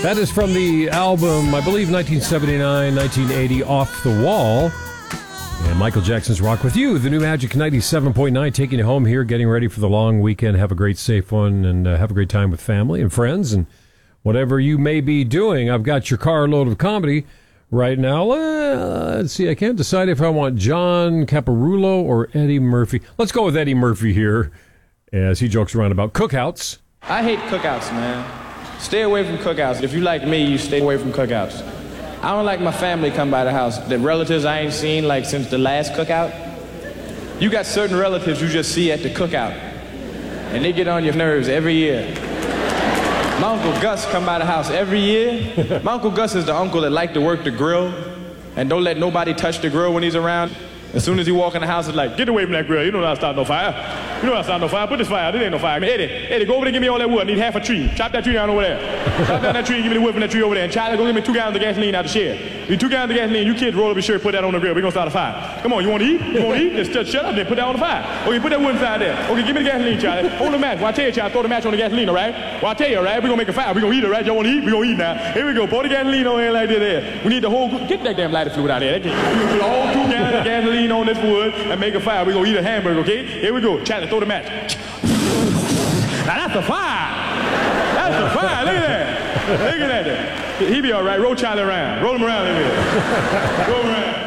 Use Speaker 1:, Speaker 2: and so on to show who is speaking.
Speaker 1: That is from the album, I believe, 1979, 1980, Off the Wall. And Michael Jackson's Rock With You, the new Magic 97.9, taking you home here, getting ready for the long weekend. Have a great, safe one, and have a great time with family and friends and whatever you may be doing. I've got your carload of comedy right now. Let's see, I can't decide if I want John Caparulo or Eddie Murphy. Let's go with Eddie Murphy here, as he jokes around about cookouts.
Speaker 2: I hate cookouts, man. Stay away from cookouts. If you like me, you stay away from cookouts. I don't like my family come by the house. The relatives I ain't seen like since the last cookout. You got certain relatives you just see at the cookout, and they get on your nerves every year. My Uncle Gus come by the house every year. My Uncle Gus is the uncle that like to work the grill and don't let nobody touch the grill when he's around. As soon as he walk in the house, it's like, get away from that grill. You don't know how to start no fire. You know how to start no fire. Put this fire out. This ain't no fire. Eddie, go over there and give me all that wood. I need half a tree. Chop that tree down over there. Chop down that tree and give me the wood from that tree over there. And Charlie, go get me 2 gallons of gasoline out the shed. You 2 gallons of gasoline. You kids roll up your shirt, put that on the grill. We're going to start a fire. Come on, you want to eat? You want to eat? Just shut up then. Put that on the fire. Okay, put that wood inside there. Okay, give me the gasoline, Charlie. Hold the match. Well, I tell you, Charlie, throw the match on the gasoline, all right? Well, I tell you, all right? We're going to make a fire. We're going to eat, all right? Y'all want to eat? We're going to eat now. Here we go. Pour the gasoline on here like this there. We need the whole... Get that damn lighter fluid out there. We're going to put all 2 gallons of gasoline on this wood and make a fire. We're going to eat a hamburger, okay? Here we go. Charlie, throw the match. Now that's a fire. That's a fire. Look at that. Look at that. He be all right. Roll Charlie around. Roll him around a little bit. Go around.